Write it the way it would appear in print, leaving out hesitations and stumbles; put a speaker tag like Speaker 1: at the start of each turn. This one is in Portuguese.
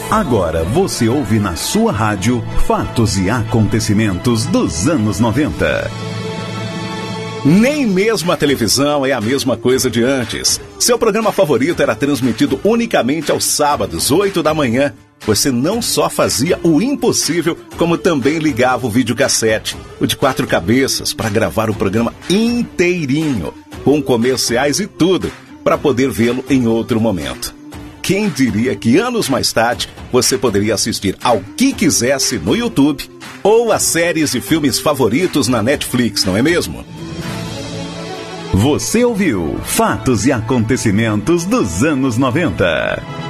Speaker 1: Agora você ouve na sua rádio fatos e acontecimentos dos anos 90.
Speaker 2: Nem mesmo a televisão é a mesma coisa de antes. Seu programa favorito era transmitido unicamente aos sábados, 8 da manhã. Você não só fazia o impossível, como também ligava o videocassete, o de 4 cabeças, para gravar o programa inteirinho, com comerciais e tudo, para poder vê-lo em outro momento. Quem diria que anos mais tarde você poderia assistir ao que quisesse no YouTube ou as séries e filmes favoritos na Netflix, não é mesmo?
Speaker 1: Você ouviu Fatos e Acontecimentos dos anos 90.